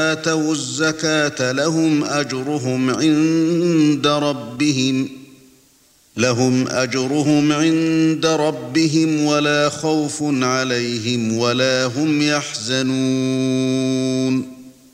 وآتوا الزكاة لهم أجرهم عند ربهم ولا خوف عليهم ولا هم يحزنون